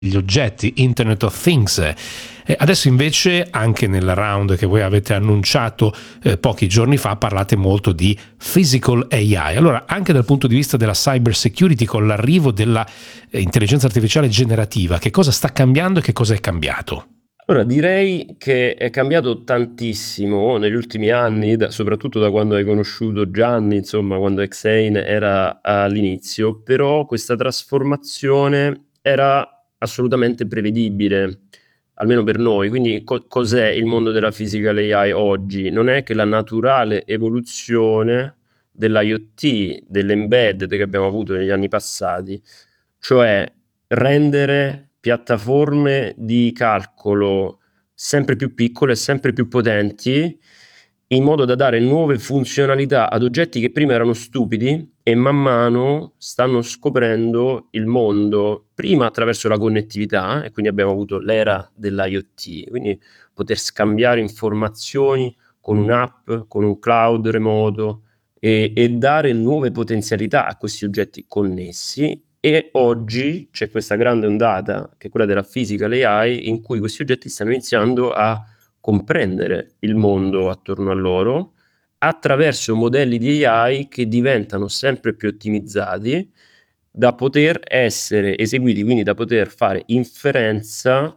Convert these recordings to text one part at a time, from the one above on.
gli oggetti, Internet of Things. Adesso invece, anche nel round che voi avete annunciato pochi giorni fa, parlate molto di Physical AI. Allora, anche dal punto di vista della cyber security, con l'arrivo della intelligenza artificiale generativa, che cosa sta cambiando e che cosa è cambiato? Allora, direi che è cambiato tantissimo negli ultimi anni, soprattutto da quando hai conosciuto Gianni, insomma, quando Exane era all'inizio, però questa trasformazione era assolutamente prevedibile, almeno per noi. Quindi cos'è il mondo della physical AI oggi? Non è che la naturale evoluzione dell'IoT, dell'embedded che abbiamo avuto negli anni passati, cioè rendere piattaforme di calcolo sempre più piccole e sempre più potenti, in modo da dare nuove funzionalità ad oggetti che prima erano stupidi e man mano stanno scoprendo il mondo, prima attraverso la connettività, e quindi abbiamo avuto l'era dell'IoT, quindi poter scambiare informazioni con un'app, con un cloud remoto e dare nuove potenzialità a questi oggetti connessi. E oggi c'è questa grande ondata, che è quella della physical AI, in cui questi oggetti stanno iniziando a comprendere il mondo attorno a loro attraverso modelli di AI che diventano sempre più ottimizzati da poter essere eseguiti, quindi da poter fare inferenza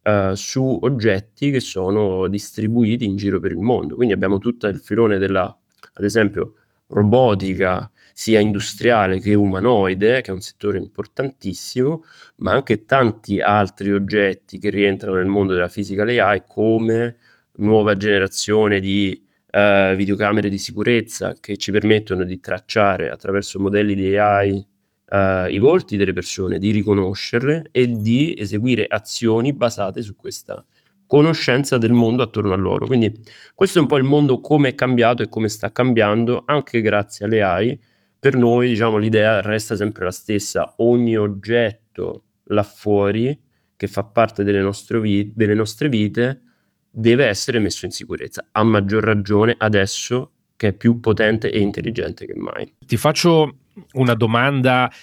su oggetti che sono distribuiti in giro per il mondo. Quindi abbiamo tutto il filone della, ad esempio, robotica, sia industriale che umanoide, che è un settore importantissimo, ma anche tanti altri oggetti che rientrano nel mondo della physical AI, come nuova generazione di videocamere di sicurezza che ci permettono di tracciare attraverso modelli di AI i volti delle persone, di riconoscerle e di eseguire azioni basate su questa conoscenza del mondo attorno a loro. Quindi questo è un po' il mondo come è cambiato e come sta cambiando anche grazie alle AI. Per noi, diciamo, l'idea resta sempre la stessa: ogni oggetto là fuori che fa parte delle nostre vite deve essere messo in sicurezza, a maggior ragione adesso che è più potente e intelligente che mai. Ti faccio una domanda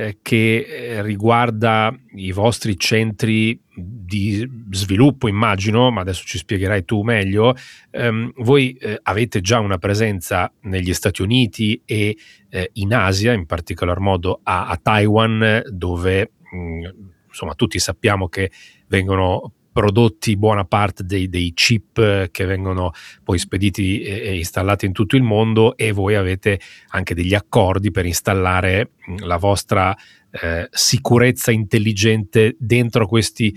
che riguarda i vostri centri di sviluppo, immagino, ma adesso ci spiegherai tu meglio. Voi avete già una presenza negli Stati Uniti e in Asia, in particolar modo a Taiwan, dove insomma tutti sappiamo che vengono prodotti buona parte dei chip che vengono poi spediti e installati in tutto il mondo, e voi avete anche degli accordi per installare la vostra sicurezza intelligente dentro questi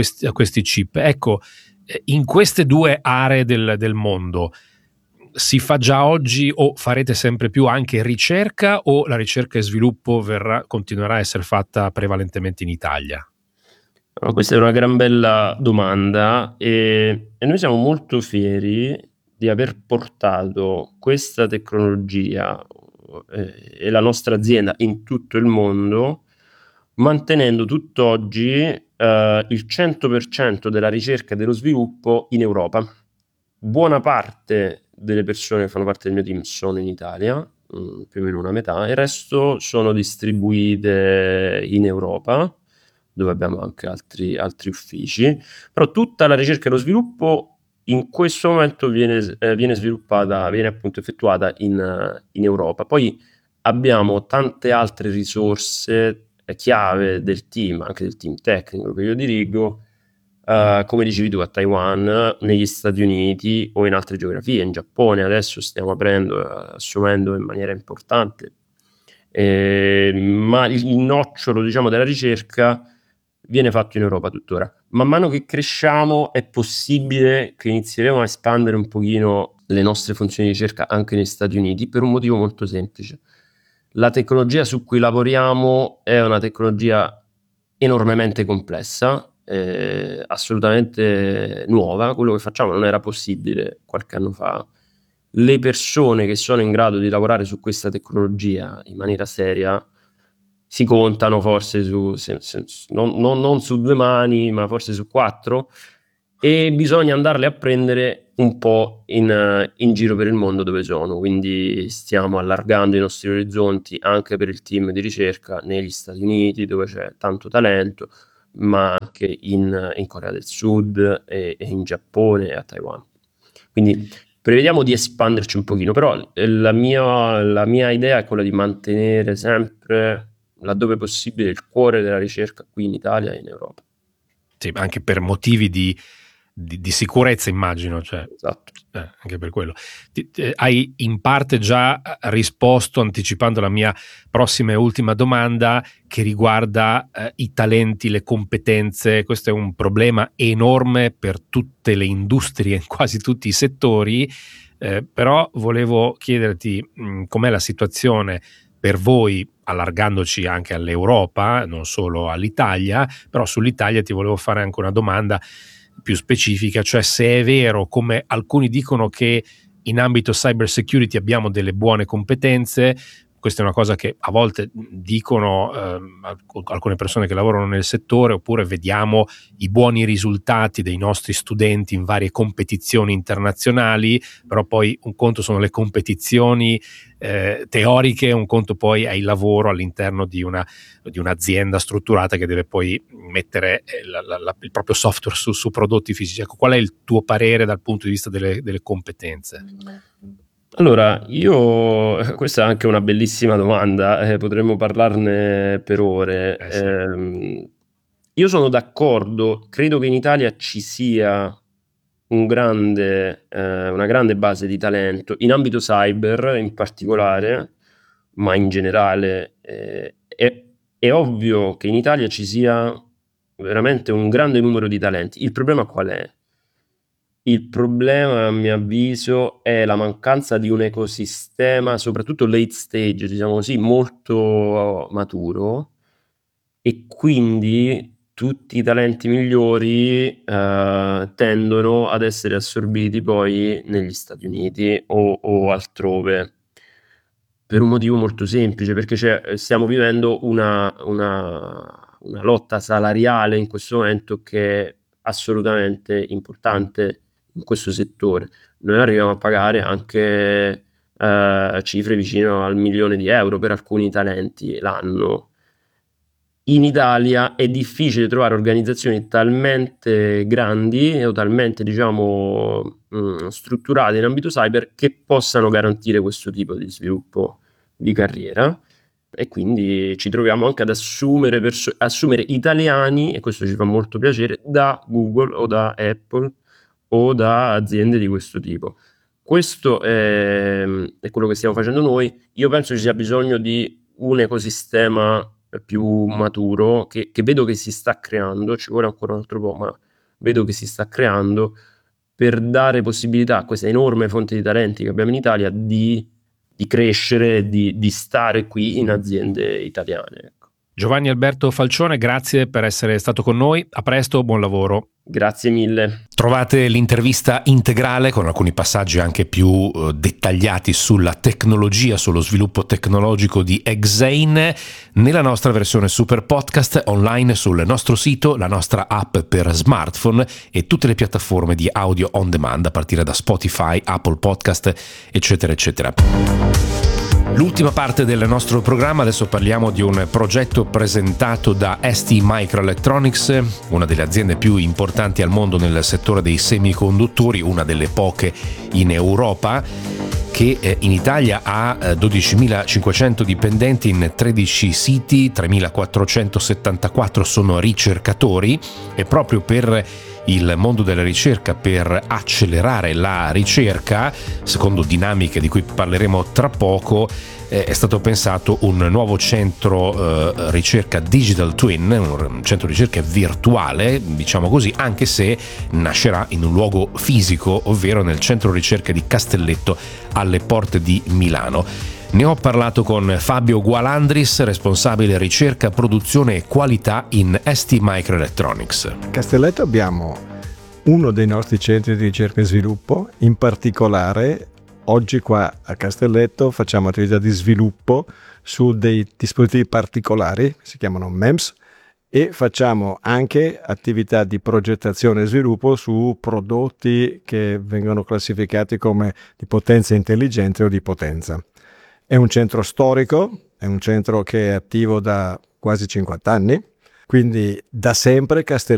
chip. Ecco, in queste due aree del mondo si fa già oggi, o farete sempre più anche ricerca, o la ricerca e sviluppo continuerà a essere fatta prevalentemente in Italia? No, questa è una gran bella domanda e noi siamo molto fieri di aver portato questa tecnologia e la nostra azienda in tutto il mondo, mantenendo tutt'oggi il 100% della ricerca e dello sviluppo in Europa. Buona parte delle persone che fanno parte del mio team sono in Italia, più o meno una metà, e il resto sono distribuite in Europa, dove abbiamo anche altri uffici, però tutta la ricerca e lo sviluppo in questo momento viene sviluppata, viene appunto effettuata in Europa. Poi abbiamo tante altre risorse chiave del team, anche del team tecnico che io dirigo, come dicevi tu, a Taiwan, negli Stati Uniti o in altre geografie. In Giappone adesso stiamo assumendo in maniera importante, ma il nocciolo, diciamo, della ricerca viene fatto in Europa tuttora. Man mano che cresciamo è possibile che inizieremo a espandere un pochino le nostre funzioni di ricerca anche negli Stati Uniti, per un motivo molto semplice: la tecnologia su cui lavoriamo è una tecnologia enormemente complessa, assolutamente nuova. Quello che facciamo non era possibile qualche anno fa. Le persone che sono in grado di lavorare su questa tecnologia in maniera seria si contano forse non su 2 mani, ma forse su 4, e bisogna andarle a prendere un po' in giro per il mondo dove sono. Quindi stiamo allargando i nostri orizzonti anche per il team di ricerca negli Stati Uniti, dove c'è tanto talento, ma anche in Corea del Sud e in Giappone e a Taiwan. Quindi prevediamo di espanderci un pochino, però la mia idea è quella di mantenere sempre, laddove possibile, il cuore della ricerca qui in Italia e in Europa. Sì, anche per motivi di sicurezza, immagino, cioè, Esatto. anche per quello. Hai in parte già risposto anticipando la mia prossima e ultima domanda, che riguarda i talenti, le competenze. Questo è un problema enorme per tutte le industrie, in quasi tutti i settori, però volevo chiederti com'è la situazione per voi, allargandoci anche all'Europa, non solo all'Italia. Però sull'Italia ti volevo fare anche una domanda più specifica, cioè se è vero, come alcuni dicono, che in ambito cyber security abbiamo delle buone competenze. Questa è una cosa che a volte dicono alcune persone che lavorano nel settore, oppure vediamo i buoni risultati dei nostri studenti in varie competizioni internazionali, però poi un conto sono le competizioni teoriche, un conto poi è il lavoro all'interno di un'azienda strutturata che deve poi mettere il proprio software su prodotti fisici. Ecco, qual è il tuo parere dal punto di vista delle competenze? Allora, questa è anche una bellissima domanda, potremmo parlarne per ore. Sì. Io sono d'accordo, credo che in Italia ci sia una grande base di talento in ambito cyber in particolare, ma in generale. È ovvio che in Italia ci sia veramente un grande numero di talenti. Il problema qual è? Il problema, a mio avviso, è la mancanza di un ecosistema, soprattutto late stage, diciamo così, molto maturo, e quindi tutti i talenti migliori tendono ad essere assorbiti poi negli Stati Uniti o altrove, per un motivo molto semplice, perché stiamo vivendo una lotta salariale in questo momento che è assolutamente importante in questo settore. Noi arriviamo a pagare anche cifre vicino al 1.000.000 di euro per alcuni talenti l'anno. In Italia è difficile trovare organizzazioni talmente grandi o talmente, diciamo, strutturate in ambito cyber che possano garantire questo tipo di sviluppo di carriera, e quindi ci troviamo anche ad assumere italiani, e questo ci fa molto piacere, da Google o da Apple o da aziende di questo tipo. Questo è quello che stiamo facendo noi. Io penso ci sia bisogno di un ecosistema più maturo che vedo che si sta creando, ci vuole ancora un altro po', ma vedo che si sta creando, per dare possibilità a questa enorme fonte di talenti che abbiamo in Italia di crescere, di stare qui in aziende italiane. Giovanni Alberto Falcione, grazie per essere stato con noi. A presto, buon lavoro. Grazie mille. Trovate l'intervista integrale con alcuni passaggi anche più dettagliati sulla tecnologia, sullo sviluppo tecnologico di Exein nella nostra versione super podcast online sul nostro sito, la nostra app per smartphone e tutte le piattaforme di audio on demand a partire da Spotify, Apple Podcast, eccetera, eccetera. L'ultima parte del nostro programma, adesso parliamo di un progetto presentato da STMicroelectronics, una delle aziende più importanti al mondo nel settore dei semiconduttori, una delle poche in Europa, che in Italia ha 12.500 dipendenti in 13 siti, 3.474 sono ricercatori, e proprio per il mondo della ricerca, per accelerare la ricerca, secondo dinamiche di cui parleremo tra poco, è stato pensato un nuovo centro ricerca Digital Twin, un centro ricerca virtuale, diciamo così, anche se nascerà in un luogo fisico, ovvero nel centro ricerca di Castelletto alle porte di Milano. Ne ho parlato con Fabio Gualandris, responsabile ricerca, produzione e qualità in STMicroelectronics. A Castelletto abbiamo uno dei nostri centri di ricerca e sviluppo, in particolare oggi qua a Castelletto facciamo attività di sviluppo su dei dispositivi particolari, si chiamano MEMS, e facciamo anche attività di progettazione e sviluppo su prodotti che vengono classificati come di potenza intelligente o di potenza. È un centro storico, è un centro che è attivo da quasi 50 anni, Quindi da sempre